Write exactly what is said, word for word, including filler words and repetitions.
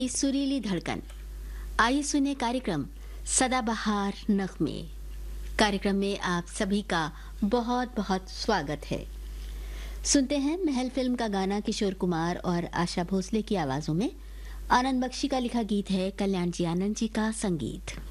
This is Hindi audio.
इस सुरीली धड़कन। आइए सुने कार्यक्रम सदाबहार नगमे। कार्यक्रम में आप सभी का बहुत बहुत स्वागत है। सुनते हैं महल फिल्म का गाना किशोर कुमार और आशा भोसले की आवाजों में। आनंद बख्शी का लिखा गीत है, कल्याण जी आनंद जी का संगीत।